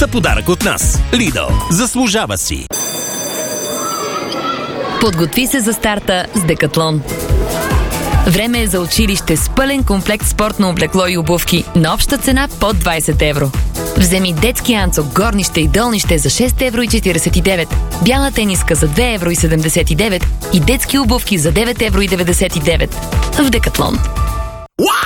За подарък от нас. Lidl. Заслужава си. Подготви се за старта с Декатлон. Време е за училище с пълен комплект спортно облекло и обувки на обща цена под 20 евро. Вземи детски анцук, горнище и долнище за 6,49 евро, бяла тениска за 2,79 евро и детски обувки за 9,99 евро в Декатлон.